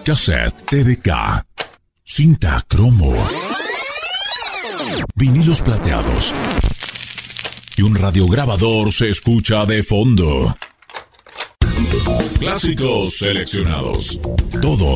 cassette, TDK, cinta cromo, vinilos plateados y un radiograbador se escucha de fondo. Clásicos seleccionados. Todo